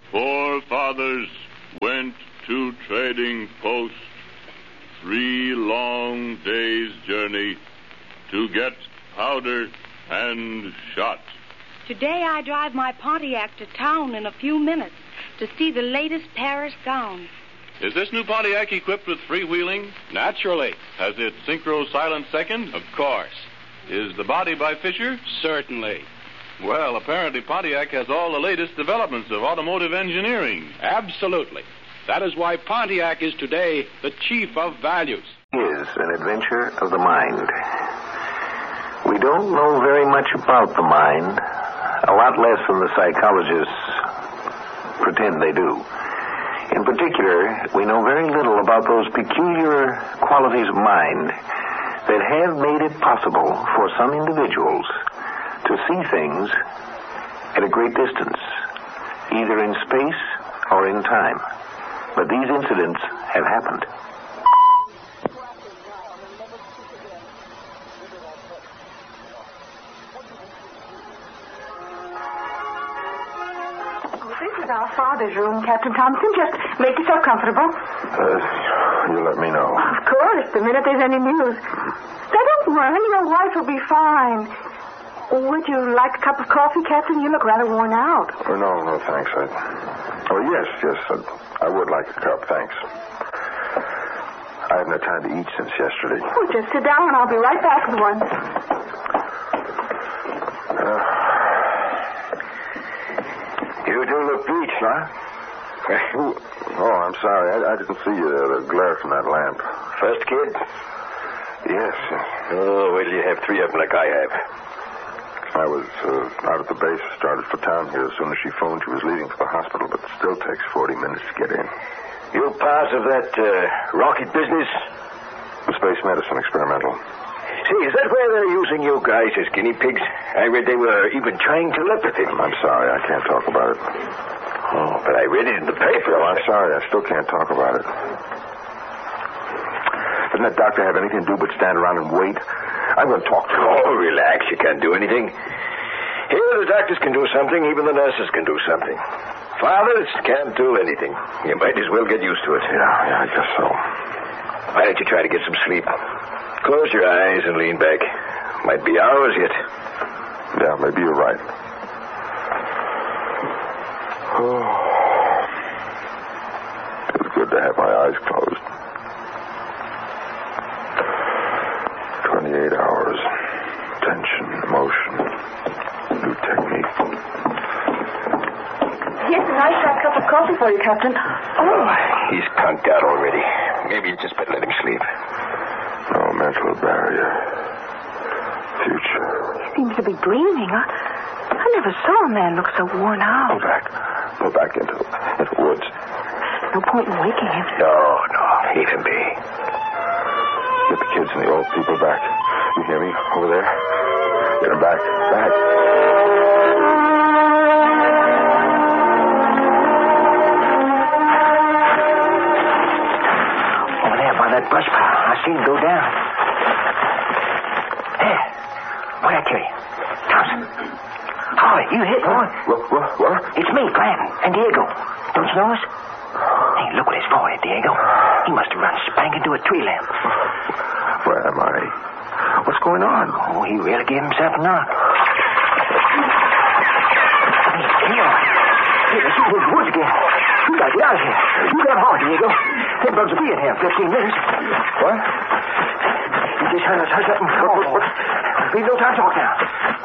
Forefathers went to trading post 3 long days' journey to get powder and shot. Today I drive my Pontiac to town in a few minutes to see the latest Paris gown. Is this new Pontiac equipped with freewheeling? Naturally. Has it synchro silent second? Of course. Is the body by Fisher? Certainly. Well, apparently Pontiac has all the latest developments of automotive engineering. Absolutely. That is why Pontiac is today the chief of values. Is an adventure of the mind. We don't know very much about the mind, a lot less than the psychologists pretend they do. In particular, we know very little about those peculiar qualities of mind that have made it possible for some individuals to see things at a great distance, either in space or in time. But these incidents have happened. This is our father's room, Captain Thompson. Just make yourself comfortable. You let me know. Of course, the minute there's any news. Now, don't worry, your wife will be fine. Would you like a cup of coffee, Captain? You look rather worn out. Oh, no, thanks. Yes, I would like a cup, thanks. I haven't had time to eat since yesterday. Well, just sit down and I'll be right back with one. You do look peached, huh? Oh, I'm sorry. I didn't see the glare from that lamp. First kid? Yes. Oh, wait till you have 3 of them like I have. I was out at the base, started for town here as soon as she phoned. She was leaving for the hospital, but it still takes 40 minutes to get in. You part of that rocket business? The space medicine experimental. See, is that where they're using you guys as guinea pigs? I read they were even trying telepathy. I'm sorry, I can't talk about it. Oh, but I read it in the paper. No, I'm sorry, I still can't talk about it. Doesn't that doctor have anything to do but stand around and wait? I'm going to talk to him. Oh, relax, you can't do anything. Here, the doctors can do something, even the nurses can do something. Fathers can't do anything. You might as well get used to it. Yeah, I guess so. Why don't you try to get some sleep? Close your eyes and lean back. Might be hours yet. Yeah, maybe you're right. Oh. It's good to have my eyes closed. 28 hours. Tension, emotion, new technique. Here's a nice hot cup of coffee for you, Captain. Oh, he's conked out already. Maybe you just better let him sleep. No mental barrier. Future. He seems to be dreaming. I never saw a man look so worn out. Go back into the woods. No point in waking him. No, leave him be. Get the kids and the old people back. You hear me? Over there? Get them back. Back. Over there by that brush pile. I see him go down. There. What'd I tell you? Thompson. Holly, you hit one. What? It's me, Gladden, and Diego. Don't you know us? Hey, look what his forehead, Diego. He must have run spank into a tree limb. Where am I? What's going on? Oh, he really gave himself a knock. Hey, come on. Hey, let's get in the woods again. We gotta get out of here. You grab hard, Diego. Them bugs will be in here in 15 minutes. What? You just hush up and... There'll be no time to talk now.